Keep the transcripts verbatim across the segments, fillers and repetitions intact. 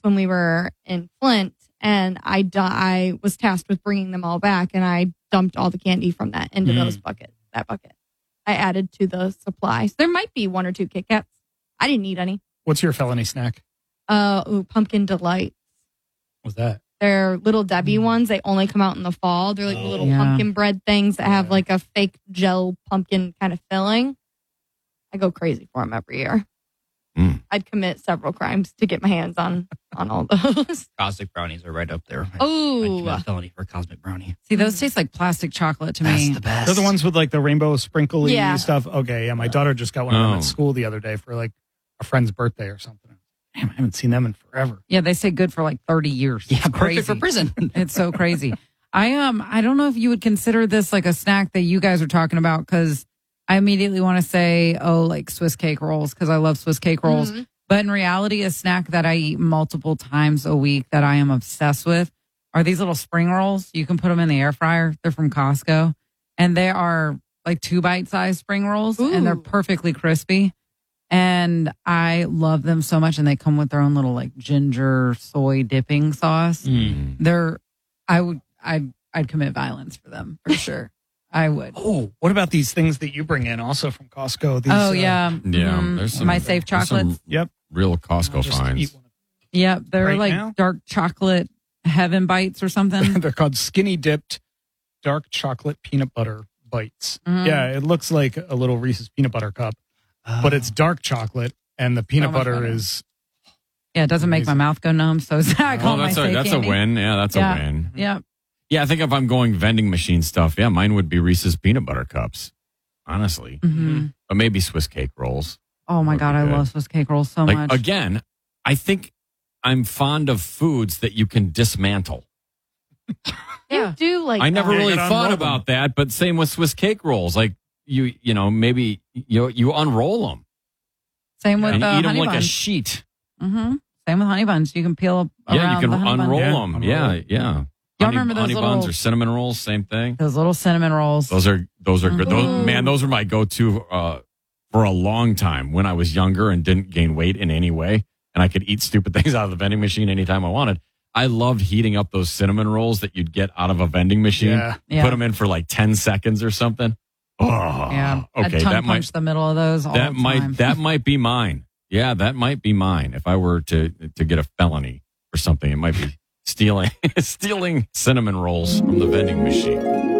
when we were in Flint, and I, du- I was tasked with bringing them all back, and I dumped all the candy from that into Mm. those buckets. That bucket. I added to the supply. So there might be one or two Kit Kats. I didn't need any. What's your felony snack? Uh, ooh, pumpkin delight. What's that? They're little Debbie Mm. ones. They only come out in the fall. They're like Oh. little Yeah. pumpkin bread things that have Yeah. like a fake gel pumpkin kind of filling. I go crazy for them every year. Mm. I'd commit several crimes to get my hands on on all those. Cosmic brownies are right up there. I'd Oh, commit a felony for a cosmic brownie. See, those taste like plastic chocolate to That's me. the best. They're the ones with like the rainbow sprinkly Yeah. stuff. Okay, yeah. My daughter just got one of them Oh. at school the other day for like a friend's birthday or something. Damn, I haven't seen them in forever. Yeah, they say good for like thirty years. Yeah, It's crazy. perfect for prison. It's so crazy. I um I don't know if you would consider this like a snack that you guys are talking about, because I immediately want to say, oh, like Swiss cake rolls, because I love Swiss cake rolls. Mhm. But in reality, a snack that I eat multiple times a week that I am obsessed with are these little spring rolls. You can put them in the air fryer. They're from Costco, and they are like two bite-sized spring rolls, and they're Ooh. perfectly crispy. And I love them so much, and they come with their own little like ginger soy dipping sauce. Mm. They're, I would, I'd, I'd commit violence for them for sure. I would. Oh, what about these things that you bring in also from Costco? These, Oh uh, yeah, Yeah, Mhm. there's some- my safe there's some chocolates. Yep. Real I'll Costco just finds. eat one of Yep, they're Right like now? dark chocolate heaven bites or something. them. They're called skinny dipped dark chocolate peanut butter bites. Mhm. Yeah, it looks like a little Reese's peanut butter cup, but it's dark chocolate, and the peanut much butter better. is Yeah, it doesn't make my mouth go numb, so I call Oh, it my that's a safe that's candy. a win. Yeah, that's Yeah. a win. Yep. Yeah, I think if I'm going vending machine stuff, yeah, mine would be Reese's peanut butter cups. Honestly, hmm but maybe Swiss cake rolls. Oh my Would god, be I good. love Swiss cake rolls so Like much. again, I think I'm fond of foods that you can dismantle. you do like I never that. Yeah, you really gotta thought unroll them. about that, but same with Swiss cake rolls. Like you, you know, maybe you you unroll them Same with and uh, eat them honey like a buns. sheet. hmm Same with honey buns. You can peel up Yeah, around you can the honey unroll buns. Yeah, them. unroll Yeah, it. yeah. Y'all honey, remember those honey little- buns or cinnamon rolls? Same thing. Those little cinnamon rolls. Those are those are good. Those, Ooh. man, those were my go-to uh, for a long time when I was younger and didn't gain weight in any way, and I could eat stupid things out of the vending machine anytime I wanted. I loved heating up those cinnamon rolls that you'd get out of a vending machine. Yeah. Yeah. Put them in for like ten seconds or something. Oh, yeah. I'd okay. tongue That punch might the middle of those all that the might time. that might be mine. Yeah, that might be mine. If I were to to get a felony or something, it might be stealing stealing cinnamon rolls from the vending machine.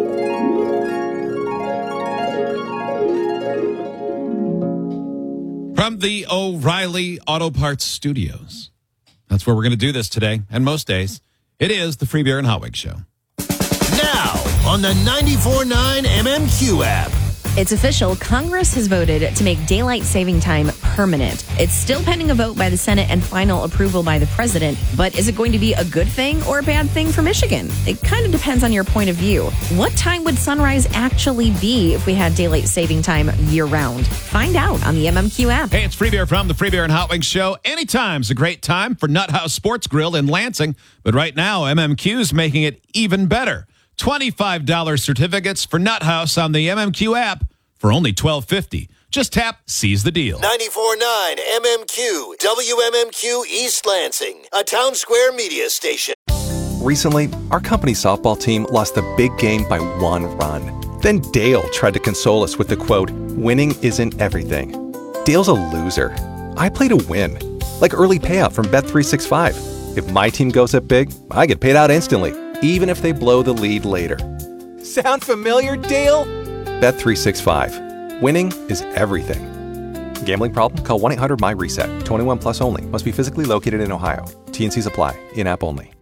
From the O'Reilly Auto Parts Studios. That's where we're going to do this today, and most days. It is the Free Beer and Hot Wings Show. Now on the ninety-four point nine M M Q app. It's official. Congress has voted to make daylight saving time permanent. It's still pending a vote by the Senate and final approval by the president. But is it going to be a good thing or a bad thing for Michigan? It kind of depends on your point of view. What time would sunrise actually be if we had daylight saving time year round? Find out on the M M Q app. Hey, it's Free Beer from the Free Beer and Hot Wings Show. Anytime's a great time for Nut House Sports Grill in Lansing. But right now, M M Q's making it even better. twenty-five dollars certificates for Nut House on the M M Q app for only twelve fifty. Just tap Seize the Deal. ninety-four point nine M M Q, W M M Q East Lansing, a Town Square media station. Recently, our company softball team lost a big game by one run. Then Dale tried to console us with the quote, "Winning isn't everything." Dale's a loser. I play to win. Like early payout from Bet three sixty-five. If my team goes up big, I get paid out instantly, even if they blow the lead later. Sound familiar, Dale? Bet three sixty-five. Winning is everything. Gambling problem? Call one eight hundred M Y RESET. twenty-one plus only. Must be physically located in Ohio. T N Cs apply. In-app only.